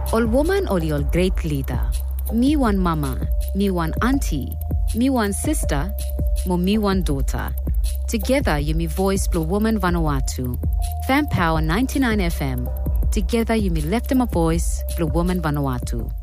Ol woman oli ol great leader. Me one mama, me one auntie, me one sister, mo me one daughter. Together you me voice Blue Woman Vanuatu. Fan Power 99 FM. Together you me left them a voice Blue Woman Vanuatu.